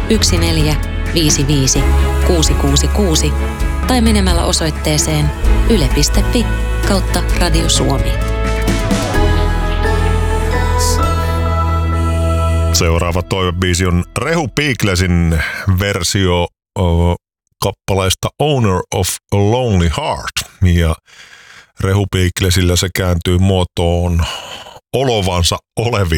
1455 666 tai menemällä osoitteeseen yle.fi/Radio Suomi. Seuraava toivebiisi on Rehu Beaglesin versio kappaleesta Owner of a Lonely Heart. Ja Rehu Beaglesillä se kääntyy muotoon olovansa olevin.